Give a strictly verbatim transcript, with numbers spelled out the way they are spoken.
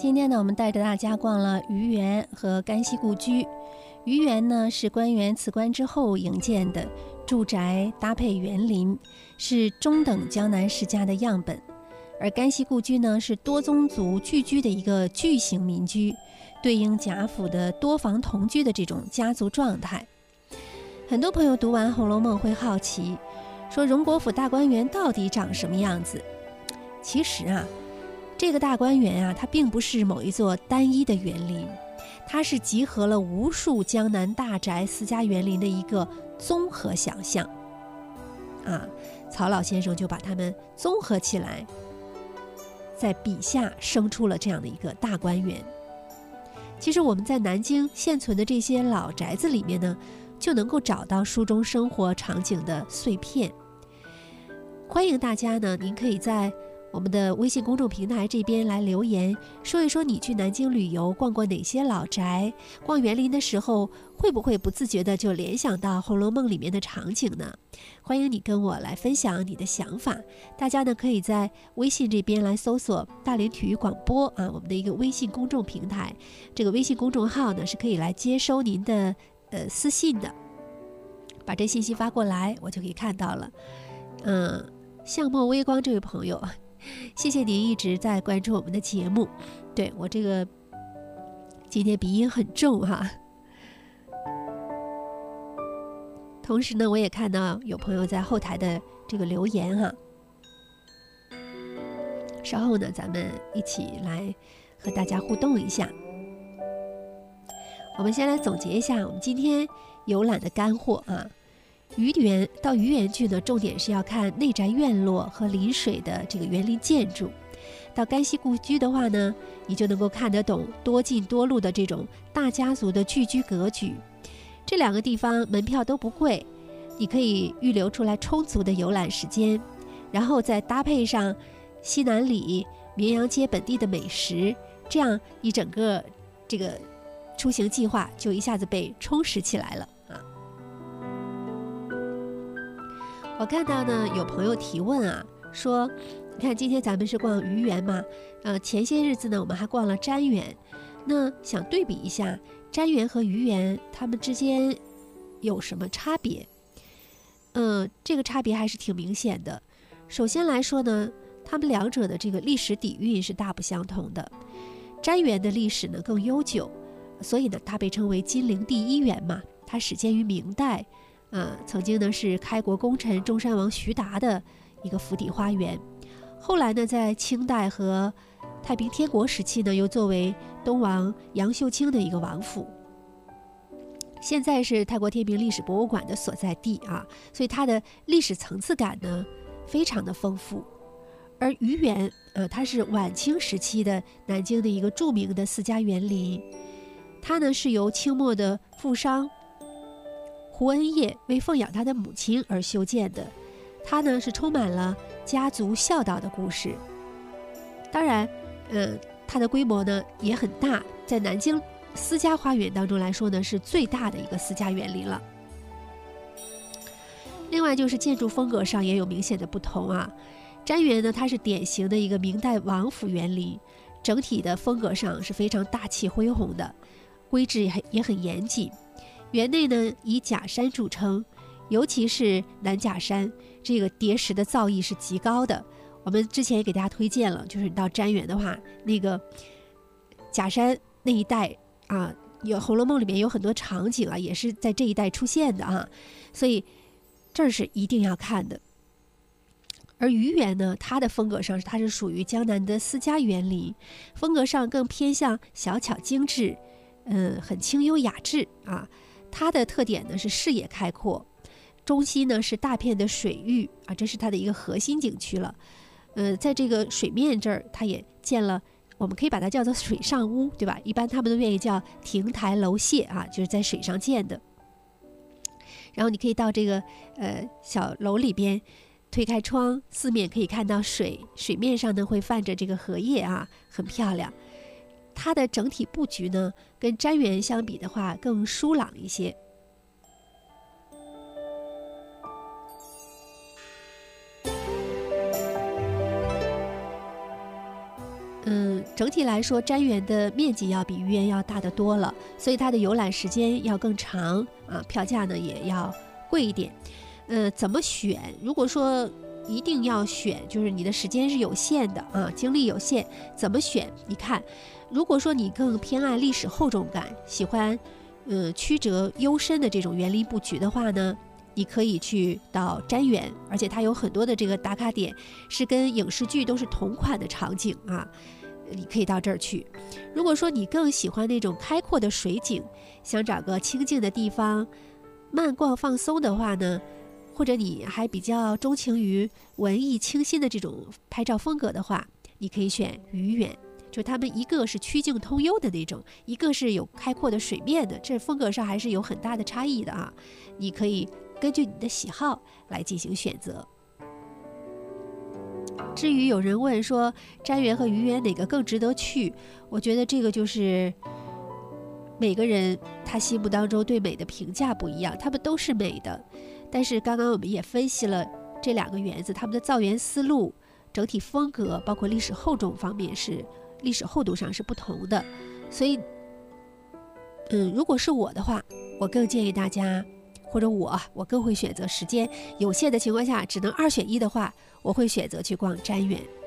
今天呢，我们带着大家逛了愚园和甘溪故居。愚园呢是官员辞官之后营建的住宅，搭配园林，是中等江南世家的样本。而甘溪故居呢是多宗族聚居的一个巨型民居，对应贾府的多房同居的这种家族状态。很多朋友读完《红楼梦》会好奇，说荣国府大观园到底长什么样子？其实啊，这个大观园啊，它并不是某一座单一的园林，它是集合了无数江南大宅私家园林的一个综合想象啊。曹老先生就把它们综合起来，在笔下生出了这样的一个大观园。其实我们在南京现存的这些老宅子里面呢，就能够找到书中生活场景的碎片。欢迎大家呢，您可以在我们的微信公众平台这边来留言，说一说你去南京旅游逛过哪些老宅，逛园林的时候会不会不自觉的就联想到《红楼梦》里面的场景呢？欢迎你跟我来分享你的想法。大家呢可以在微信这边来搜索大连体育广播啊，我们的一个微信公众平台，这个微信公众号呢是可以来接收您的呃私信的，把这信息发过来，我就可以看到了。嗯，向墨微光这位朋友，谢谢您一直在关注我们的节目。对，我这个今天鼻音很重哈。同时呢，我也看到有朋友在后台的这个留言哈。稍后呢，咱们一起来和大家互动一下。我们先来总结一下我们今天游览的干货啊。愚园到愚园去呢，重点是要看内宅院落和临水的这个园林建筑。到甘溪故居的话呢，你就能够看得懂多进多路的这种大家族的聚居格局。这两个地方门票都不贵，你可以预留出来充足的游览时间，然后再搭配上西南里、绵阳街本地的美食，这样你整个这个出行计划就一下子被充实起来了啊！我看到呢，有朋友提问啊，说你看今天咱们是逛愚园嘛，呃，前些日子呢我们还逛了瞻园，那想对比一下瞻园和愚园它们之间有什么差别？嗯、呃，这个差别还是挺明显的。首先来说呢，他们两者的这个历史底蕴是大不相同的。瞻园的历史呢更悠久，所以呢它被称为金陵第一园嘛，它始建于明代，呃，曾经呢是开国功臣中山王徐达的一个府邸花园。后来呢，在清代和太平天国时期呢，又作为东王杨秀清的一个王府。现在是太国天平历史博物馆的所在地啊，所以它的历史层次感呢非常的丰富。而愚园，呃，它是晚清时期的南京的一个著名的私家园林，它呢是由清末的富商胡恩业为奉养他的母亲而修建的，它呢是充满了家族孝道的故事。当然，呃，它的规模呢也很大，在南京私家花园当中来说呢，是最大的一个私家园林了。另外就是建筑风格上也有明显的不同啊。瞻园呢，它是典型的一个明代王府园林，整体的风格上是非常大气恢宏的，规制也很也很严谨。园内呢以假山著称，尤其是南假山，这个叠石的造诣是极高的。我们之前也给大家推荐了，就是你到瞻园的话，那个假山那一带啊，有《红楼梦》里面有很多场景啊，也是在这一带出现的啊，所以这儿是一定要看的。而愚园呢，它的风格上它是属于江南的私家园林，风格上更偏向小巧精致，嗯，很清幽雅致啊。它的特点呢是视野开阔，中心呢是大片的水域啊，这是它的一个核心景区了。呃，在这个水面这儿，它也建了，我们可以把它叫做水上屋，对吧？一般他们都愿意叫亭台楼榭啊，就是在水上建的。然后你可以到这个呃小楼里边，推开窗，四面可以看到水，水面上呢会泛着这个荷叶啊，很漂亮。它的整体布局呢，跟瞻园相比的话更疏朗一些。 嗯，整体来说，瞻园的面积要比愚园要大得多了，所以它的游览时间要更长啊，票价呢也要贵一点。呃，怎么选？如果说一定要选，就是你的时间是有限的啊，精力有限，怎么选？你看，如果说你更偏爱历史厚重感，喜欢呃曲折幽深的这种园林布局的话呢，你可以去到瞻园，而且它有很多的这个打卡点是跟影视剧都是同款的场景啊，你可以到这儿去。如果说你更喜欢那种开阔的水景，想找个清静的地方慢逛放松的话呢，或者你还比较钟情于文艺清新的这种拍照风格的话，你可以选愚园。就他们一个是曲径通幽的那种，一个是有开阔的水面的，这风格上还是有很大的差异的啊。你可以根据你的喜好来进行选择。至于有人问说瞻园和愚园哪个更值得去，我觉得这个就是每个人他心目当中对美的评价不一样，他们都是美的。但是刚刚我们也分析了这两个园子，他们的造园思路、整体风格，包括历史厚重方面是历史厚度上是不同的。所以，嗯，如果是我的话，我更建议大家，或者我，我更会选择时间有限的情况下只能二选一的话，我会选择去逛瞻园。